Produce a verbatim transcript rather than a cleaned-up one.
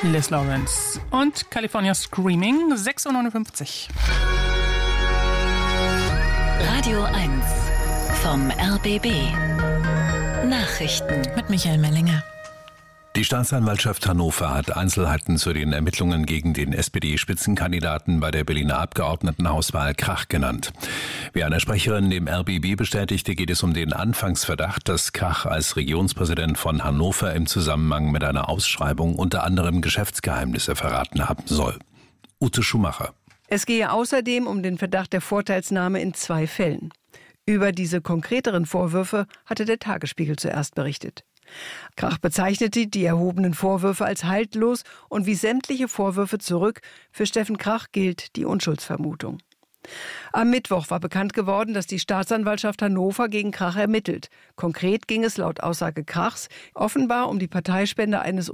Liz Lawrence und California Screaming, sechs Uhr neunundfünfzig. Radio eins vom R B B. Nachrichten mit Michael Mellinger. Die Staatsanwaltschaft Hannover hat Einzelheiten zu den Ermittlungen gegen den S P D-Spitzenkandidaten bei der Berliner Abgeordnetenhauswahl Krach genannt. Wie eine Sprecherin dem R B B bestätigte, geht es um den Anfangsverdacht, dass Krach als Regionspräsident von Hannover im Zusammenhang mit einer Ausschreibung unter anderem Geschäftsgeheimnisse verraten haben soll. Ute Schumacher. Es gehe außerdem um den Verdacht der Vorteilsnahme in zwei Fällen. Über diese konkreteren Vorwürfe hatte der Tagesspiegel zuerst berichtet. Krach bezeichnete die erhobenen Vorwürfe als haltlos und wies sämtliche Vorwürfe zurück. Für Steffen Krach gilt die Unschuldsvermutung. Am Mittwoch war bekannt geworden, dass die Staatsanwaltschaft Hannover gegen Krach ermittelt. Konkret ging es laut Aussage Krachs offenbar um die Parteispende eines